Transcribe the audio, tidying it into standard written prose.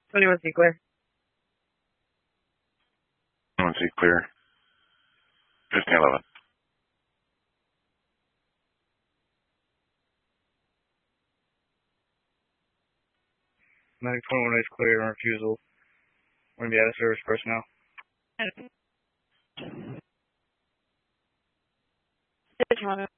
21C clear. 21C clear. 1511. Medic 21 is clear on refusal. We're going to be out of service personnel. Toronto.